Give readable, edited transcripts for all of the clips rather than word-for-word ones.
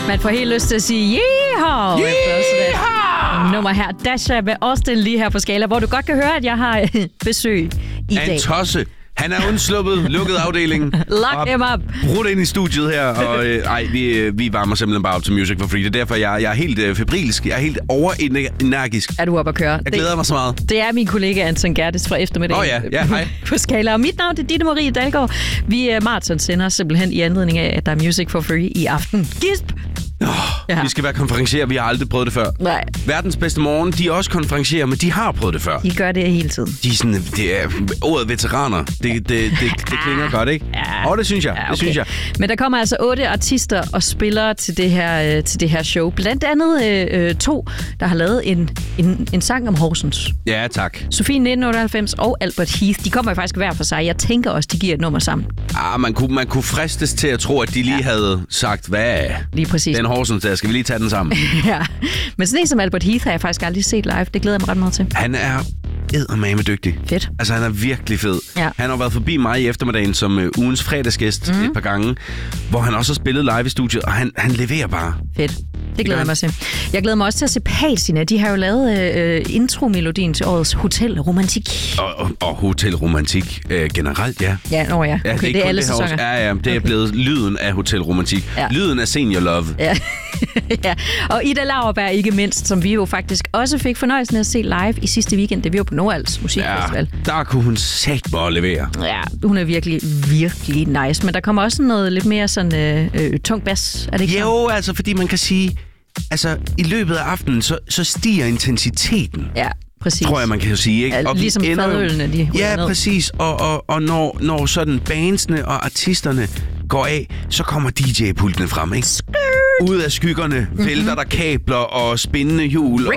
Man får helt lyst til at sige yeehaw! Nummer her. Dasha med Austin lige her på Skala, hvor du godt kan høre, at jeg har besøg i dag. En tosse. Han er undsluppet, lukket afdelingen. Lock him up. Brudt ind i studiet her, og vi varmer simpelthen bare op til Music for Free. Det er derfor, jeg er helt febrilsk. Jeg er helt overenergisk. Er du oppe at køre? Jeg glæder mig så meget. Det er min kollega Anton Gerdes fra eftermiddagen. Ja, hej. På Skala. Og mit navn er Ditte Marie Dalgaard. Vi er marathonsender simpelthen i anledning af, at der er Music for Free i aften. Gisp! Ja. Vi skal være konferencier, vi har aldrig prøvet det før. Nej. Verdens bedste morgen, de er også konferencier, men de har prøvet det før. De gør det hele tiden. De er sådan, det er ordet veteraner. Det klinger godt, ikke? Ja. Det synes jeg. Ja, okay. Det synes jeg. Men der kommer altså 8 artister og spillere til det her show. Blandt andet 2, der har lavet en sang om Horsens. Ja, tak. Sofie 1998 og Albert Heath. De kommer jo faktisk hver for sig. Jeg tænker også, de giver et nummer sammen. Man kunne fristes til at tro, at de lige havde sagt, hvad? Lige præcis. Den Horsens der, skal vi lige tage den sammen? Ja. Men sådan en som Albert Heath har jeg faktisk aldrig set live. Det glæder jeg mig ret meget til. Han er eddermame dygtig. Fedt. Altså, han er virkelig fed. Ja. Han har været forbi mig i eftermiddagen som ugens fredagsgæst et par gange, hvor han også har spillet live i studiet, og han leverer bare. Fedt. Det glæder jeg mig til. Jeg glæder mig også til at se Patina. De har jo lavet intromelodien til årets Hotel Romantik. Og Hotel Romantik generelt, ja. Ja, okay, det er alle sæsoner. Ja, det er blevet lyden af Hotel Romantik. Ja. Lyden af Senior Love. Ja. Ja. Og Ida Lauerberg ikke mindst, som vi jo faktisk også fik fornøjelsen af at se live i sidste weekend. Det var jo på Nordals Musikfestival. Ja, der kunne hun satme at levere. Ja, hun er virkelig, virkelig nice. Men der kommer også noget lidt mere sådan tung bas, er det ikke? Jo, altså fordi man kan sige, altså i løbet af aftenen, så stiger intensiteten. Ja. Præcis. Tror jeg, man kan jo sige, ikke? Ja, og ligesom fadølene, de ja, ned. Præcis. Og når sådan bandsene og artisterne går af, så kommer DJ-pultene frem, ikke? Ud af skyggerne vælter der kabler og spændende hjul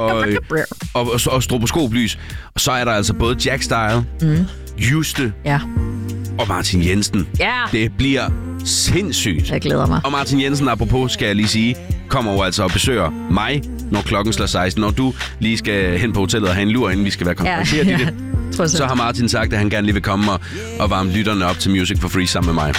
og stroboskoplys. Og så er der altså både Jack Style, Juste og Martin Jensen. Ja. Det bliver sindssygt. Jeg glæder mig. Og Martin Jensen, apropos, skal jeg lige sige, kommer jo altså og besøger mig, når klokken slår 16. Når du lige skal hen på hotellet og have en lur, inden vi skal være konferencieret i det, så har Martin sagt, at han gerne lige vil komme og varme lytterne op til Music for Free sammen med mig.